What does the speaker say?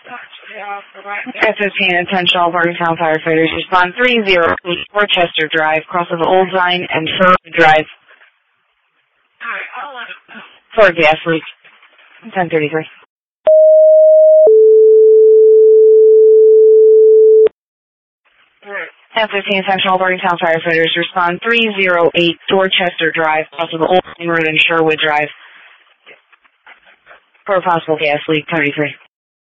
F-15 and 10 Shaw Bartertown firefighters respond 30 Worcester Drive, cross of Old Vine and Sherwood Drive. For a gas leak. 1033. F-15 Central Bartertown firefighters respond 308 Dorchester Drive, cross of Old Vine Road and Sherwood Drive. For a possible gas leak. 33.